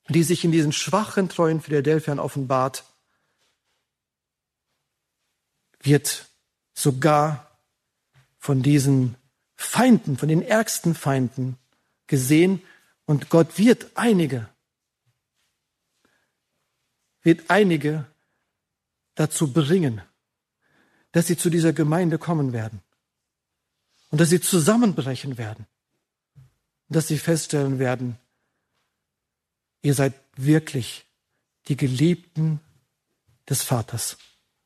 die sich in diesen schwachen, treuen Philadelphiern offenbart, wird sogar von diesen Feinden, von den ärgsten Feinden gesehen. Und Gott wird einige dazu bringen, dass sie zu dieser Gemeinde kommen werden und dass sie zusammenbrechen werden und dass sie feststellen werden, ihr seid wirklich die Geliebten des Vaters.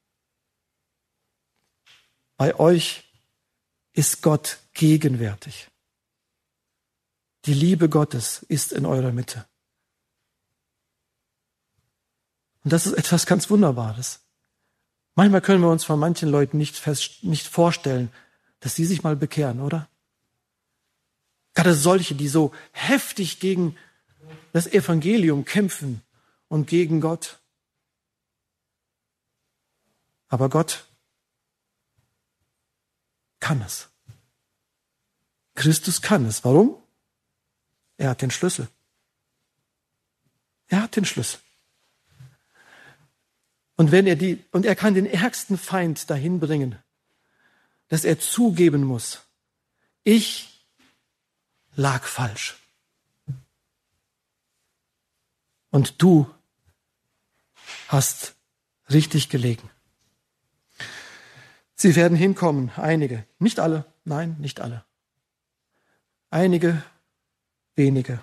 Bei euch ist Gott gegenwärtig. Die Liebe Gottes ist in eurer Mitte. Und das ist etwas ganz Wunderbares. Manchmal können wir uns von manchen Leuten nicht vorstellen, dass sie sich mal bekehren, oder? Gerade solche, die so heftig gegen das Evangelium kämpfen und gegen Gott. Aber Gott kann es. Christus kann es. Warum? Er hat den Schlüssel. Er hat den Schlüssel. Und er kann den ärgsten Feind dahin bringen, dass er zugeben muss, ich lag falsch. Und du hast richtig gelegen. Sie werden hinkommen, einige, nicht alle, nein, nicht alle. Einige, wenige.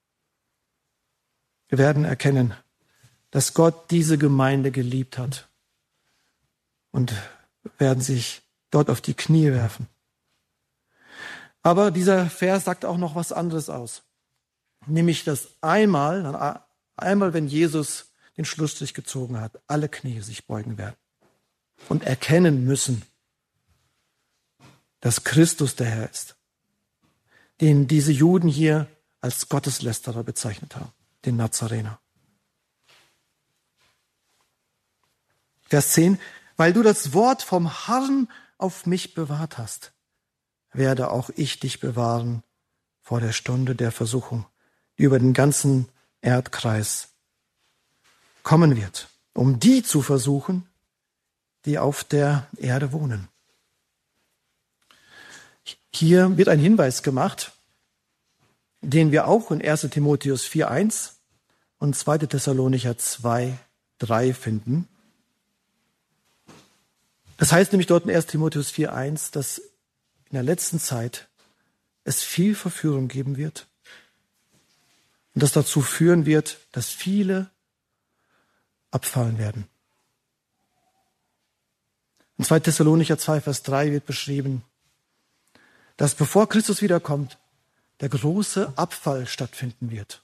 Wir werden erkennen, dass Gott diese Gemeinde geliebt hat und werden sich dort auf die Knie werfen. Aber dieser Vers sagt auch noch was anderes aus. Nämlich, dass einmal, wenn Jesus den Schlussstrich gezogen hat, alle Knie sich beugen werden und erkennen müssen, dass Christus der Herr ist, den diese Juden hier als Gotteslästerer bezeichnet haben, den Nazarener. Vers 10, weil du das Wort vom Herrn auf mich bewahrt hast, werde auch ich dich bewahren vor der Stunde der Versuchung, die über den ganzen Erdkreis kommen wird, um die zu versuchen, die auf der Erde wohnen. Hier wird ein Hinweis gemacht, den wir auch in 1. Timotheus 4,1 und 2. Thessalonicher 2,3 finden. Das heißt nämlich dort in 1. Timotheus 4,1, dass in der letzten Zeit es viel Verführung geben wird und das dazu führen wird, dass viele abfallen werden. In 2. Thessalonicher 2, Vers 3 wird beschrieben, dass bevor Christus wiederkommt, der große Abfall stattfinden wird.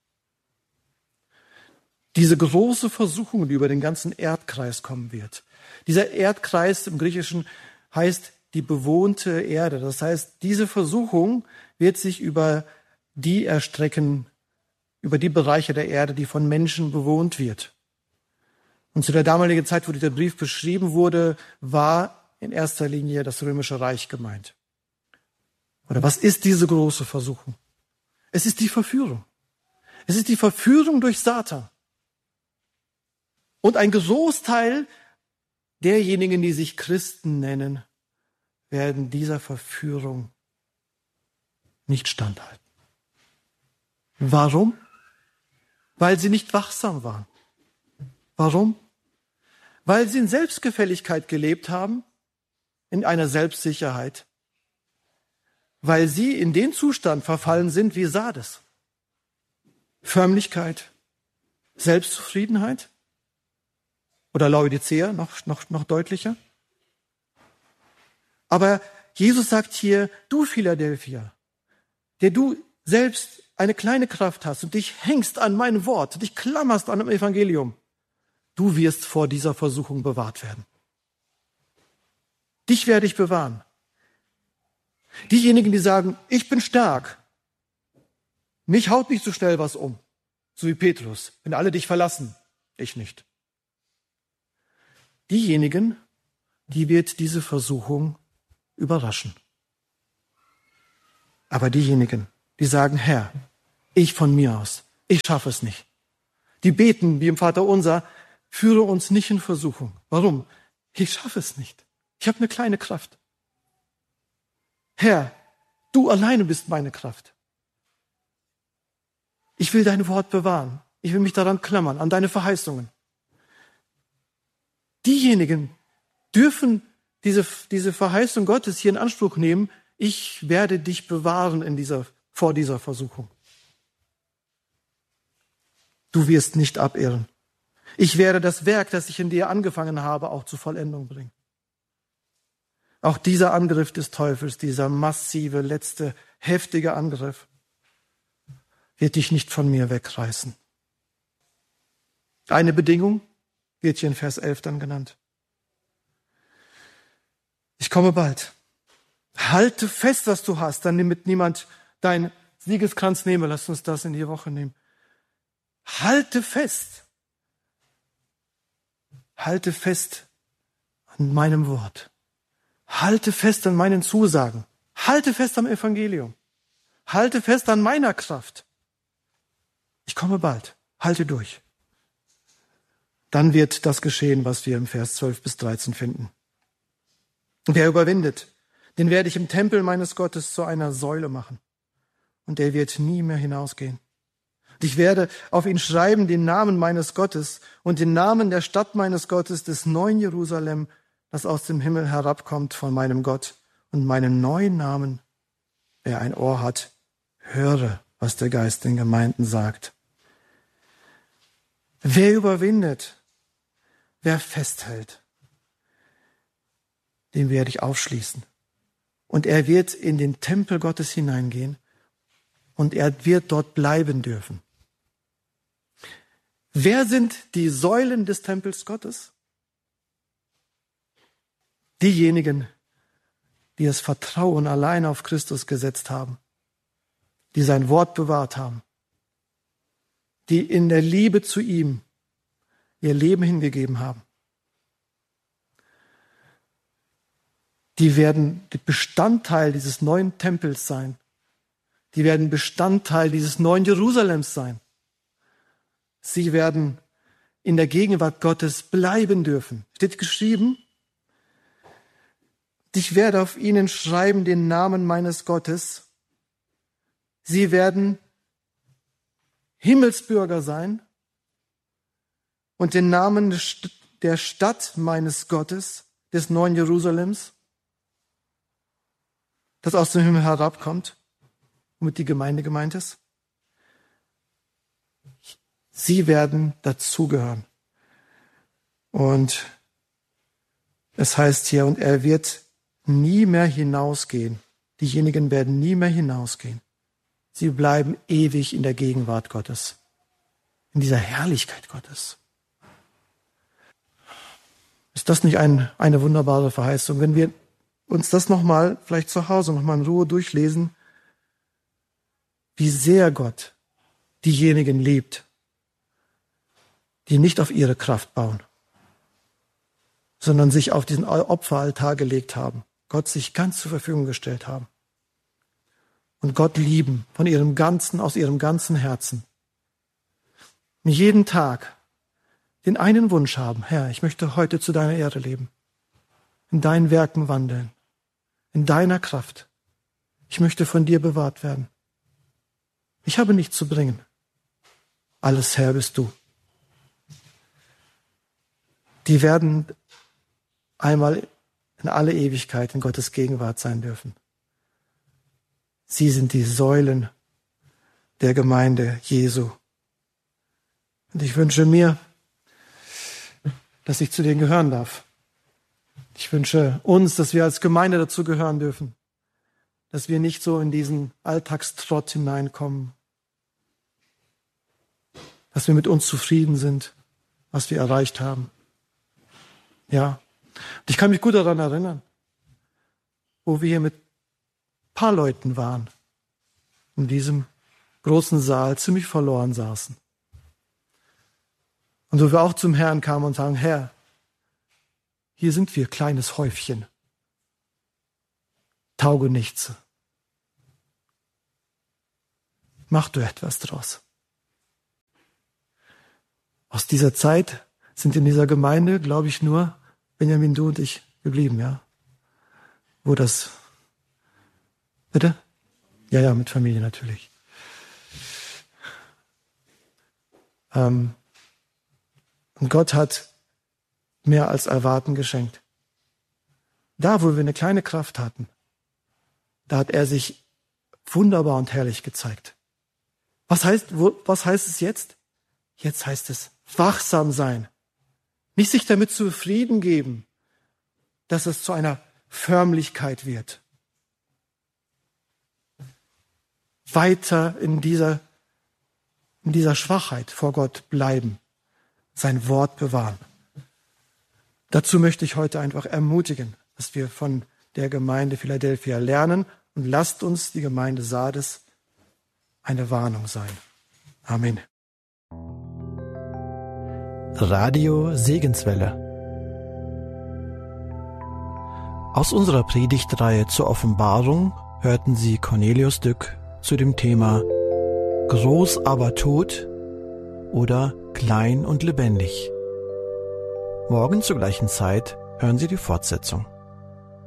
Diese große Versuchung, die über den ganzen Erdkreis kommen wird. Dieser Erdkreis im Griechischen heißt die bewohnte Erde. Das heißt, diese Versuchung wird sich über die erstrecken, über die Bereiche der Erde, die von Menschen bewohnt wird. Und zu der damaligen Zeit, wo dieser Brief beschrieben wurde, war in erster Linie das Römische Reich gemeint. Oder was ist diese große Versuchung? Es ist die Verführung. Es ist die Verführung durch Satan. Und ein Großteil derjenigen, die sich Christen nennen, werden dieser Verführung nicht standhalten. Warum? Weil sie nicht wachsam waren. Warum? Weil sie in Selbstgefälligkeit gelebt haben, in einer Selbstsicherheit. Weil sie in den Zustand verfallen sind wie Sardes. Förmlichkeit, Selbstzufriedenheit. Oder Laodicea, noch deutlicher. Aber Jesus sagt hier, du Philadelphia, der du selbst eine kleine Kraft hast und dich hängst an mein Wort, dich klammerst an dem Evangelium, du wirst vor dieser Versuchung bewahrt werden. Dich werde ich bewahren. Diejenigen, die sagen, ich bin stark, mich haut nicht so schnell was um, so wie Petrus, wenn alle dich verlassen, ich nicht. Diejenigen, die wird diese Versuchung überraschen. Aber diejenigen, die sagen, Herr, ich von mir aus, ich schaffe es nicht. die beten wie im Vaterunser, führe uns nicht in Versuchung. Warum? Ich schaffe es nicht. Ich habe eine kleine Kraft. Herr, du alleine bist meine Kraft. Ich will dein Wort bewahren. Ich will mich daran klammern, an deine Verheißungen. Diejenigen dürfen diese Verheißung Gottes hier in Anspruch nehmen. Ich werde dich bewahren vor dieser Versuchung. Du wirst nicht abirren. Ich werde das Werk, das ich in dir angefangen habe, auch zur Vollendung bringen. Auch dieser Angriff des Teufels, dieser massive, letzte, heftige Angriff, wird dich nicht von mir wegreißen. Eine Bedingung wird hier in Vers 11 dann genannt. Ich komme bald. Halte fest, was du hast, damit niemand deinen Siegeskranz nehme. Lass uns das in die Woche nehmen. Halte fest. Halte fest an meinem Wort. Halte fest an meinen Zusagen. Halte fest am Evangelium. Halte fest an meiner Kraft. Ich komme bald. Halte durch. Dann wird das geschehen, was wir im Vers 12 bis 13 finden. Wer überwindet, den werde ich im Tempel meines Gottes zu einer Säule machen. Und der wird nie mehr hinausgehen. Und ich werde auf ihn schreiben den Namen meines Gottes und den Namen der Stadt meines Gottes, des neuen Jerusalem, das aus dem Himmel herabkommt von meinem Gott, und meinen neuen Namen. Wer ein Ohr hat, höre, was der Geist den Gemeinden sagt. Wer überwindet, wer festhält, den werde ich aufschließen. Und er wird in den Tempel Gottes hineingehen und er wird dort bleiben dürfen. Wer sind die Säulen des Tempels Gottes? Diejenigen, die das Vertrauen allein auf Christus gesetzt haben, die sein Wort bewahrt haben, die in der Liebe zu ihm ihr Leben hingegeben haben. Die werden Bestandteil dieses neuen Tempels sein. Die werden Bestandteil dieses neuen Jerusalems sein. Sie werden in der Gegenwart Gottes bleiben dürfen. Steht geschrieben, ich werde auf ihnen schreiben den Namen meines Gottes. Sie werden Himmelsbürger sein und den Namen der Stadt meines Gottes, des neuen Jerusalems, das aus dem Himmel herabkommt, womit die Gemeinde gemeint ist. Sie werden dazugehören. Und es heißt hier, und er wird nie mehr hinausgehen. Diejenigen werden nie mehr hinausgehen. Sie bleiben ewig in der Gegenwart Gottes, in dieser Herrlichkeit Gottes. Ist das nicht eine wunderbare Verheißung? Wenn wir uns das nochmal, vielleicht zu Hause nochmal in Ruhe durchlesen, wie sehr Gott diejenigen liebt, die nicht auf ihre Kraft bauen, sondern sich auf diesen Opferaltar gelegt haben, Gott sich ganz zur Verfügung gestellt haben und Gott lieben aus ihrem ganzen Herzen. Und jeden Tag den einen Wunsch haben, Herr, ich möchte heute zu deiner Ehre leben, in deinen Werken wandeln, in deiner Kraft. Ich möchte von dir bewahrt werden. Ich habe nichts zu bringen. Alles Herr bist du. Die werden einmal in alle Ewigkeit in Gottes Gegenwart sein dürfen. Sie sind die Säulen der Gemeinde Jesu. Und ich wünsche mir, dass ich zu denen gehören darf. Ich wünsche uns, dass wir als Gemeinde dazu gehören dürfen, dass wir nicht so in diesen Alltagstrott hineinkommen, dass wir mit uns zufrieden sind, was wir erreicht haben. Ja, und ich kann mich gut daran erinnern, wo wir hier mit ein paar Leuten waren, in diesem großen Saal ziemlich verloren saßen. Und wo wir auch zum Herrn kamen und sagen, Herr, hier sind wir, kleines Häufchen, Taugenichts. Mach du etwas draus. dieser Zeit sind in dieser Gemeinde, glaube ich, nur Benjamin, du und ich geblieben, ja. Wo das, bitte? Ja, mit Familie natürlich. Und Gott hat mehr als Erwarten geschenkt. Da, wo wir eine kleine Kraft hatten, da hat er sich wunderbar und herrlich gezeigt. Was heißt es jetzt? Jetzt heißt es wachsam sein. Nicht sich damit zufrieden geben, dass es zu einer Förmlichkeit wird. Weiter in dieser Schwachheit vor Gott bleiben, sein Wort bewahren. Dazu möchte ich heute einfach ermutigen, dass wir von der Gemeinde Philadelphia lernen und lasst uns die Gemeinde Sardes eine Warnung sein. Amen. Radio Segenswelle. Aus unserer Predigtreihe zur Offenbarung hörten Sie Cornelius Dück zu dem Thema Groß aber tot oder Klein und lebendig. Morgen zur gleichen Zeit hören Sie die Fortsetzung.